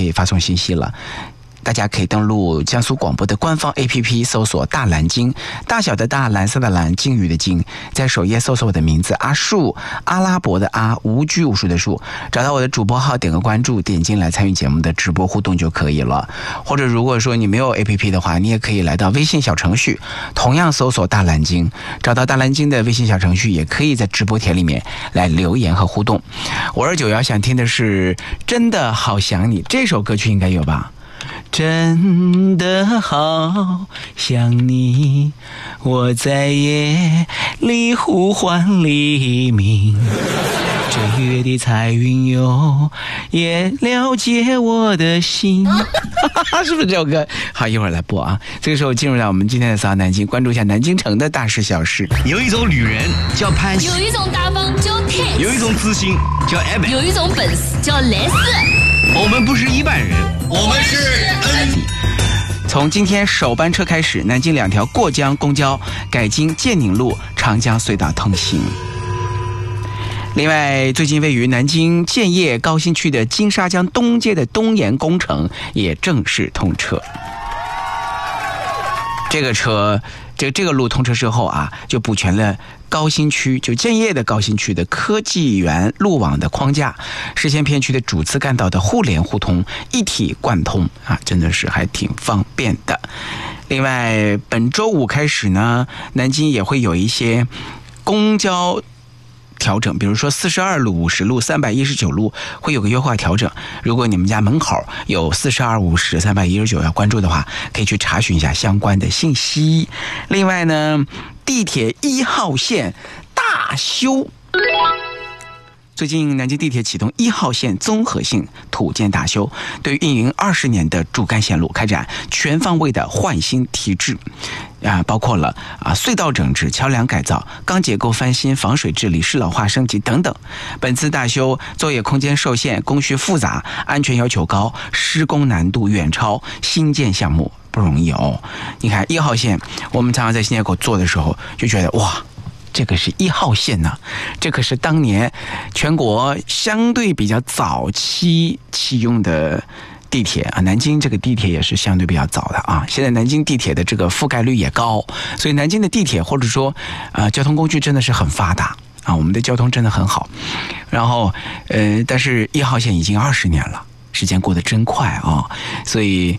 以发送信息了。大家可以登录江苏广播的官方 APP， 搜索大蓝鲸，大小的大，蓝色的蓝，鲸鱼的鲸，在首页搜索我的名字阿树，阿拉伯的阿，无拘无束的树，找到我的主播号，点个关注，点进来参与节目的直播互动就可以了。或者如果说你没有 APP 的话，你也可以来到微信小程序，同样搜索大蓝鲸，找到大蓝鲸的微信小程序，也可以在直播帖里面来留言和互动。59要想听的是真的好想你，这首歌曲应该有吧？真的好想你，我在夜里呼唤黎明，追月的彩云哟，也了解我的心。是不是这首歌？好，一会儿来播啊。这个时候进入到我们今天的扫南京，关注一下南京城的大事小事。 有一种女人叫潘西， 有一种大方叫 Tate， 有一种自信叫 Evan， 有一种本事叫莱斯。 我们不是一般人，我们是从今天首班车开始，南京2条过江公交改经建宁路、长江隧道通行。另外，最近位于南京建邺高新区的金沙江东街的东延工程也正式通车。这个路通车之后啊，就补全了高新区，就建邺的高新区的科技园路网的框架，实现片区的主次干道的互联互通，一体贯通啊，真的是还挺方便的。另外，本周五开始呢，南京也会有一些公交调整，比如说42路、50路、319路会有个优化调整。如果你们家门口有42、50、319要关注的话，可以去查询一下相关的信息。另外呢，地铁1号线大修。最近南京地铁启动1号线综合性土建大修，对于运营20年的主干线路开展全方位的换新提质，包括了隧道整治、桥梁改造、钢结构翻新、防水治理、适老化升级等等。本次大修作业空间受限，工序复杂，安全要求高，施工难度远超新建项目，不容易哦。你看1号线，我们常常在新街口做的时候就觉得哇，这个是1号线呢，这可是当年全国相对比较早期启用的地铁啊。南京这个地铁也是相对比较早的啊。现在南京地铁的这个覆盖率也高，所以南京的地铁或者说交通工具真的是很发达啊，我们的交通真的很好。然后但是1号线已经20年了，时间过得真快啊，所以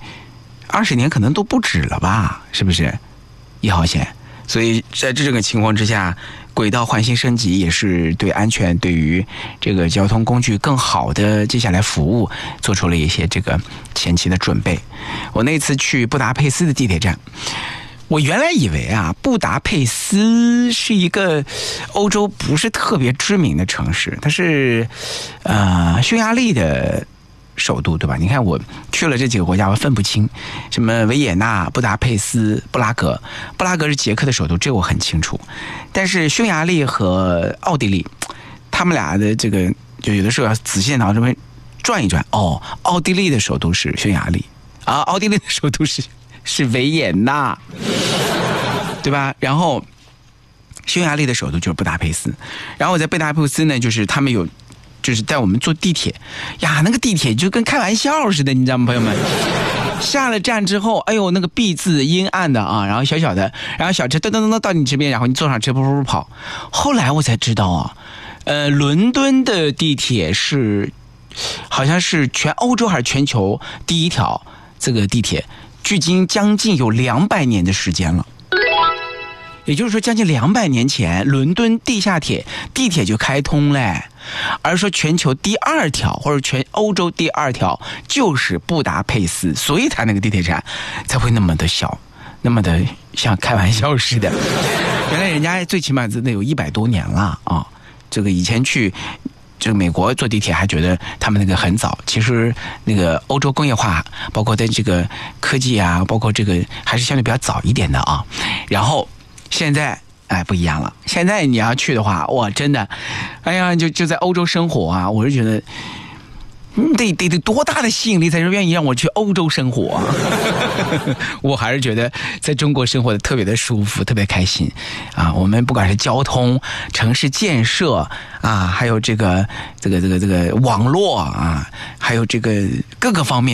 20年可能都不止了吧，是不是1号线？所以在这个情况之下，轨道换新升级也是对安全、对于这个交通工具更好的接下来服务做出了一些这个前期的准备。我那次去布达佩斯的地铁站，我原来以为布达佩斯是一个欧洲不是特别知名的城市，它是匈牙利的首都，对吧？你看我去了这几个国家，我分不清什么维也纳、布达佩斯、布拉格。布拉格是捷克的首都，这我很清楚。但是匈牙利和奥地利，他们俩的这个就有的时候要仔细脑这边转一转。哦，奥地利的首都是匈牙利啊，奥地利的首都是维也纳，对吧？然后匈牙利的首都就是布达佩斯。然后我在布达佩斯呢，就是他们有。就是带我们坐地铁呀，那个地铁就跟开玩笑似的，你知道吗，朋友们？下了站之后，哎呦，那个 B 字阴暗的啊，然后小小的，然后小车噔噔噔噔到你这边，然后你坐上车噗噗噗跑。后来我才知道伦敦的地铁好像是全欧洲还是全球第一条这个地铁，距今将近有200年的时间了。也就是说，将近200年前，伦敦地下铁地铁就开通嘞。而说全球第2条或者全欧洲第2条就是布达佩斯，所以它那个地铁站才会那么的小，那么的像开玩笑似的。原来人家最起码得有100多年了啊！这个以前去这个美国坐地铁还觉得他们那个很早，其实那个欧洲工业化，包括在这个科技啊，包括这个还是相对比较早一点的啊。然后现在不一样了，现在你要去的话，哇，真的，哎呀，就在欧洲生活啊，我是觉得得多大的吸引力才是愿意让我去欧洲生活啊？我还是觉得在中国生活的特别的舒服，特别开心啊！我们不管是交通、城市建设啊，还有这个网络啊，还有这个各个方面。